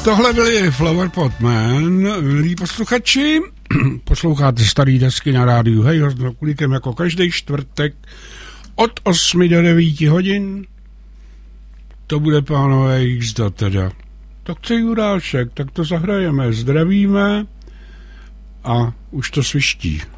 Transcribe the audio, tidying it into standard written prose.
Tohle byli Flower Pot Man, milí posluchači. Posloucháte starý desky na rádiu Hej, s Kulíkem jako každý čtvrtek od 8 do 9 hodin. To bude, pánové, jízda teda. Tak chce Jurášek, tak to zahrajeme. Zdravíme a už to sviští.